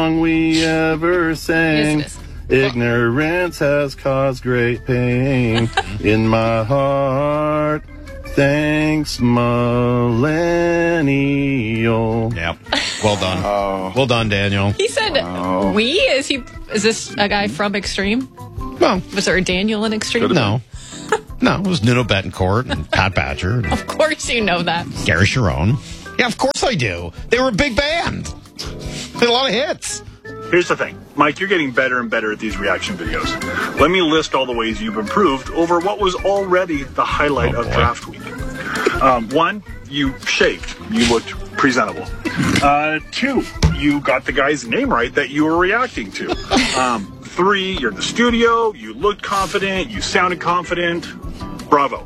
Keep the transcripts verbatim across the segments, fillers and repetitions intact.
we ever sang. Yes, Ignorance has caused great pain in my heart. Thanks, millennial. Yep. Well done. Oh. Well done, Daniel. He said, Oh. we? Is he? Is this a guy from Extreme? Well, Was there a Daniel in Extreme? no. No, it was Nuno Betancourt and Pat Badger and Of course you know that. Gary Sharon. Yeah, of course I do. They were a big band. They had a lot of hits. Here's the thing. Mike, you're getting better and better at these reaction videos. Let me list all the ways you've improved over what was already the highlight Oh, of boy. draft week. Um, one, you shaved. You looked presentable. Uh, two, you got the guy's name right that you were reacting to. Um, three, you're in the studio. You looked confident. You sounded confident. Bravo.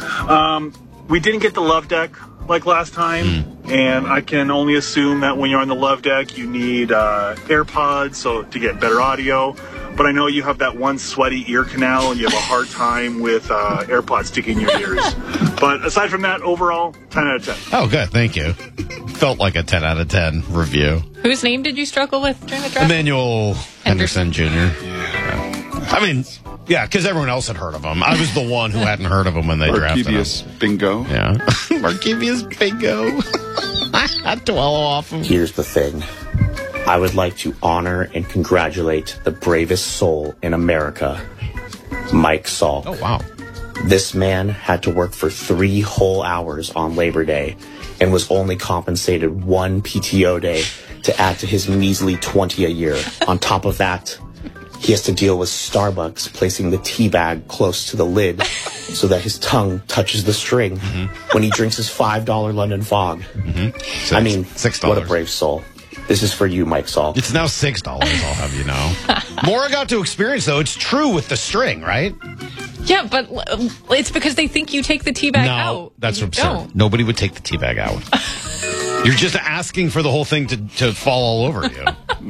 Um, we didn't get the love deck like last time, Mm. and I can only assume that when you're on the love deck, you need uh, AirPods so to get better audio. But I know you have that one sweaty ear canal, and you have a hard time with uh, AirPods sticking in your ears. But aside from that, overall, ten out of ten. Oh, good. Thank you. Felt like a ten out of ten review. Whose name did you struggle with during the draft? Emmanuel Henderson, Henderson. Junior Yeah. I mean, yeah, because everyone else had heard of him. I was the one who hadn't heard of him when they drafted him. Archivius Bingo. Yeah. Markevius Bingo. I had to wallow off him. Here's the thing. I would like to honor and congratulate the bravest soul in America, Mike Salk. Oh, wow. This man had to work for three whole hours on Labor Day and was only compensated one P T O day to add to his measly twenty a year. On top of that, he has to deal with Starbucks placing the tea bag close to the lid so that his tongue touches the string Mm-hmm. when he drinks his five dollar London Fog. Six, I mean, six what dollars. a brave soul. This is for you, Mike Salk. It's now six dollars. I'll have you know. More I got to experience though. It's true with the string, right? Yeah, but l- it's because they think you take the tea bag no, out. that's You absurd. don't. Nobody would take the tea bag out. You're just asking for the whole thing to, to fall all over you.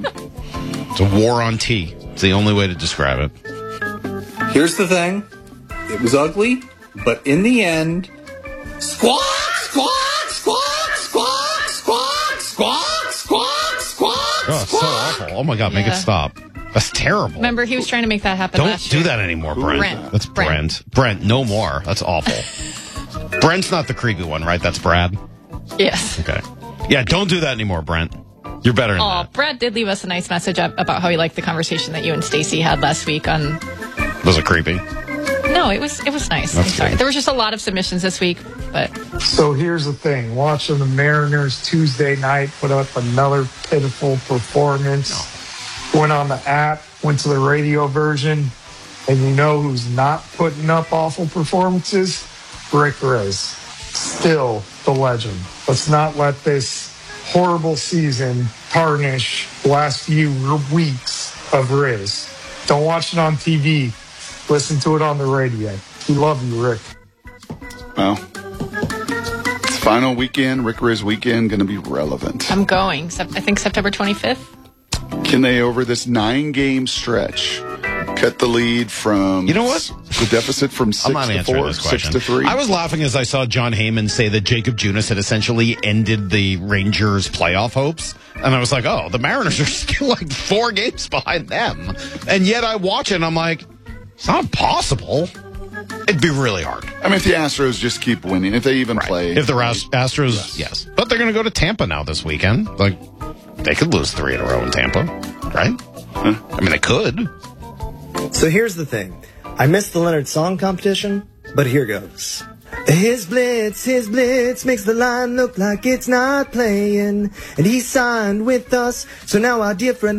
It's a war on tea. It's the only way to describe it. Here's the thing. It was ugly, but in the end, squawk, squawk, squawk, squawk, squawk, squawk, squawk, squawk, Oh, it's so awful. Oh my God, make Yeah. it stop. That's terrible. Remember, he was trying to make that happen Don't last do year. that anymore, Brent. Brent. That's Brent. Brent, no more. That's awful. Brent's not the creepy one, right? That's Brad? Yes. Okay. Yeah, don't do that anymore, Brent. You're better than Oh, that. Brad did leave us a nice message up about how he liked the conversation that you and Stacy had last week on. Was it creepy? No, it was it was nice. That's I'm sorry. good. There was just a lot of submissions this week, but So here's the thing. Watching the Mariners Tuesday night put up another pitiful performance. Went on the app, went to the radio version, and you know who's not putting up awful performances? Rick Riz. Still the legend. Let's not let this horrible season tarnish the last few weeks of Riz. Don't watch it on T V. Listen to it on the radio. We love you, Rick. Well, it's final weekend, Rick Riz weekend, going to be relevant. I'm going. Sep- I think September twenty-fifth. Can they, over this nine-game stretch, cut the lead from... You know what? The deficit from I'm six not to answering four, this six question. to three? I was laughing as I saw John Heyman say that Jacob Junis had essentially ended the Rangers' playoff hopes. And I was like, oh, the Mariners are still like four games behind them. And yet I watch it and I'm like, it's not possible. It'd be really hard. I mean, if the Astros just keep winning, if they even play... If the Ast- Astros, yes. But they're going to go to Tampa now this weekend. Like, they could lose three in a row in Tampa, right? Huh? I mean, they could. So here's the thing. I missed the Leonard Song competition, but here goes. His blitz, his blitz makes the line look like it's not playing. And he signed with us, so now our dear friend